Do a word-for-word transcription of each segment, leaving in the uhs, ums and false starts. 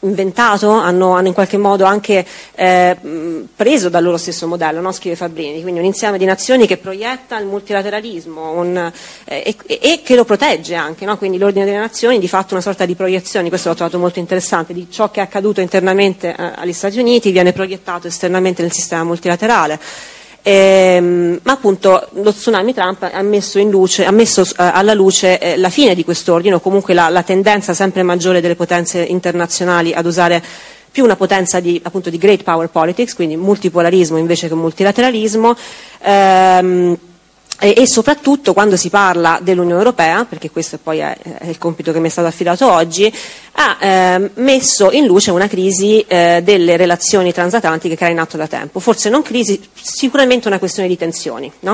inventato, hanno, hanno in qualche modo anche eh, preso dal loro stesso modello, no? Scrive Fabrini, quindi un insieme di nazioni che proietta il multilateralismo un, eh, e, e che lo protegge anche, no? Quindi l'ordine delle nazioni di fatto una sorta di proiezione, questo l'ho trovato molto interessante, di ciò che è accaduto internamente eh, agli Stati Uniti viene proiettato esternamente nel sistema multilaterale. Eh, ma appunto lo tsunami Trump ha messo, in luce, ha messo eh, alla luce eh, la fine di quest'ordine, o comunque la, la tendenza sempre maggiore delle potenze internazionali ad usare più una potenza di, appunto, di great power politics, quindi multipolarismo invece che multilateralismo, ehm, e, e soprattutto quando si parla dell'Unione Europea, perché questo poi è, è il compito che mi è stato affidato oggi, ha eh, messo in luce una crisi eh, delle relazioni transatlantiche che era in atto da tempo, forse non crisi, sicuramente una questione di tensioni, no?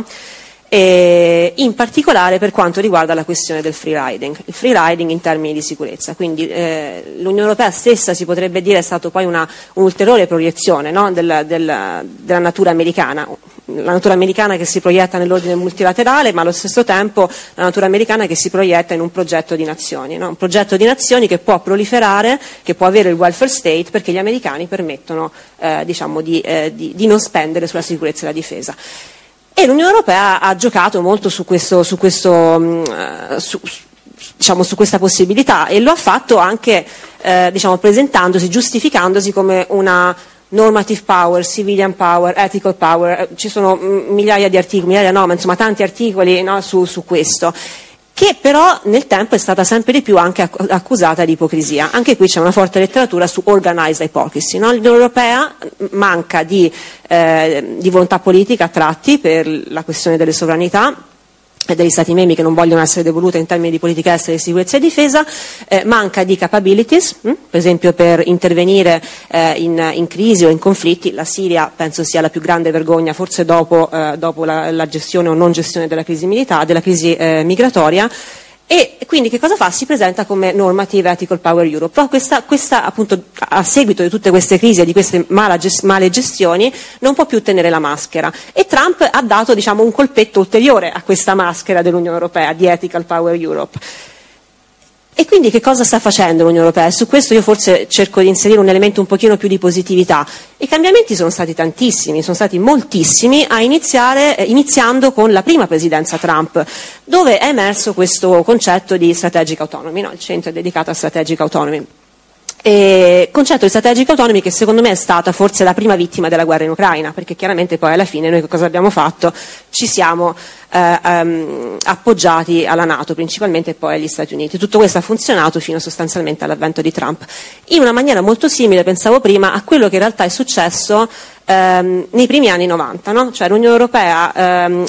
E in particolare per quanto riguarda la questione del free riding, il free riding in termini di sicurezza, quindi eh, l'Unione Europea stessa si potrebbe dire è stato poi una un'ulteriore proiezione, no? del, del, della natura americana, la natura americana che si proietta nell'ordine multilaterale, ma allo stesso tempo la natura americana che si proietta in un progetto di nazioni, no? Un progetto di nazioni che può proliferare, che può avere il welfare state, perché gli americani permettono eh, diciamo di, eh, di, di non spendere sulla sicurezza e la difesa. E l'Unione Europea ha giocato molto su, questo, su, questo, uh, su, diciamo, su questa possibilità, e lo ha fatto anche eh, diciamo, presentandosi, giustificandosi come una normative power, civilian power, ethical power. Ci sono migliaia di articoli, migliaia no, ma insomma tanti articoli, no, su, su questo, che però nel tempo è stata sempre di più anche accusata di ipocrisia. Anche qui c'è una forte letteratura su organized hypocrisy, no? L'Unione Europea manca di, eh, di volontà politica a tratti per la questione delle sovranità e degli Stati membri che non vogliono essere devolute in termini di politica estera, di sicurezza e difesa, eh, manca di capabilities, hm? per esempio per intervenire eh, in, in crisi o in conflitti. La Siria penso sia la più grande vergogna, forse dopo, eh, dopo la, la gestione o non gestione della crisi militare, della crisi eh, migratoria. E quindi che cosa fa? Si presenta come normative ethical power Europe. Però questa, questa appunto, a seguito di tutte queste crisi e di queste mala, male gestioni, non può più tenere la maschera. E Trump ha dato, diciamo, un colpetto ulteriore a questa maschera dell'Unione Europea, di ethical power Europe. E quindi che cosa sta facendo l'Unione Europea? E su questo io forse cerco di inserire un elemento un pochino più di positività. I cambiamenti sono stati tantissimi, sono stati moltissimi, a iniziare, eh, iniziando con la prima presidenza Trump, dove è emerso questo concetto di strategic autonomy, no? Il centro è dedicato a strategic autonomy. E concetto di strategic autonomy che secondo me è stata forse la prima vittima della guerra in Ucraina, perché chiaramente poi alla fine noi che cosa abbiamo fatto? Ci siamo eh, um, appoggiati alla NATO principalmente e poi agli Stati Uniti. Tutto questo ha funzionato fino sostanzialmente all'avvento di Trump, in una maniera molto simile, pensavo prima, a quello che in realtà è successo ehm, nei primi anni novanta, no? Cioè l'Unione Europea ehm,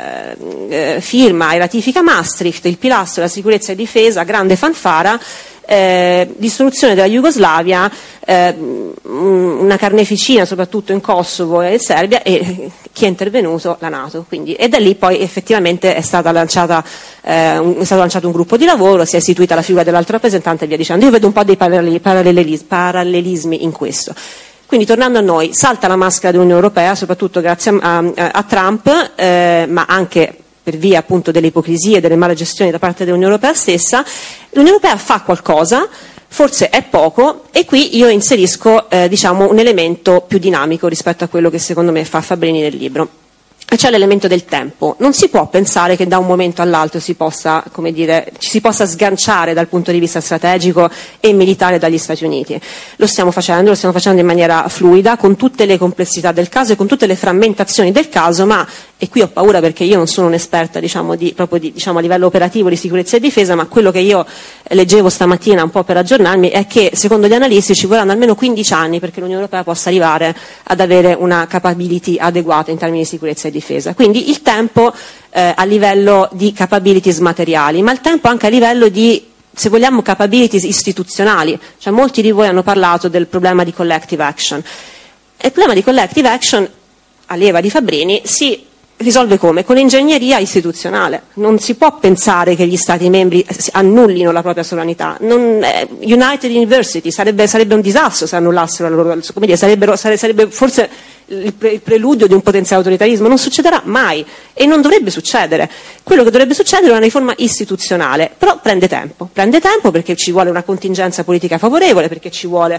eh, firma e ratifica Maastricht, il pilastro della sicurezza e difesa, grande fanfara. Eh, distruzione della Jugoslavia, eh, una carneficina soprattutto in Kosovo e Serbia, e chi è intervenuto? La NATO. Quindi, e da lì poi effettivamente è, stata lanciata, eh, un, è stato lanciato un gruppo di lavoro, si è istituita la figura dell'altro rappresentante e via dicendo. Io vedo un po' dei parallelismi, parallelismi in questo. Quindi tornando a noi, salta la maschera dell'Unione Europea, soprattutto grazie a, a, a Trump, eh, ma anche per via appunto delle ipocrisie e delle male gestioni da parte dell'Unione Europea stessa. L'Unione Europea fa qualcosa, forse è poco, e qui io inserisco eh, diciamo un elemento più dinamico rispetto a quello che secondo me fa Fabrini nel libro. C'è l'elemento del tempo. Non si può pensare che da un momento all'altro si possa, come dire, ci si possa sganciare dal punto di vista strategico e militare dagli Stati Uniti. Lo stiamo facendo, lo stiamo facendo in maniera fluida, con tutte le complessità del caso e con tutte le frammentazioni del caso, ma, e qui ho paura perché io non sono un'esperta, diciamo, di, proprio di, diciamo, a livello operativo di sicurezza e difesa, ma quello che io leggevo stamattina un po' per aggiornarmi è che, secondo gli analisti, ci vorranno almeno quindici anni perché l'Unione Europea possa arrivare ad avere una capability adeguata in termini di sicurezza e difesa. Difesa. Quindi il tempo eh, a livello di capabilities materiali, ma il tempo anche a livello di, se vogliamo, capabilities istituzionali. Cioè, molti di voi hanno parlato del problema di collective action. E il problema di collective action, a leva di Fabrini, si risolve come? Con l'ingegneria istituzionale. Non si può pensare che gli Stati membri annullino la propria sovranità. Non, eh, United University sarebbe, sarebbe un disastro se annullassero la loro, come dire, sarebbero, sarebbe forse il, pre, il preludio di un potenziale autoritarismo. Non succederà mai e non dovrebbe succedere. Quello che dovrebbe succedere è una riforma istituzionale, però prende tempo. Prende tempo perché ci vuole una contingenza politica favorevole, perché ci vuole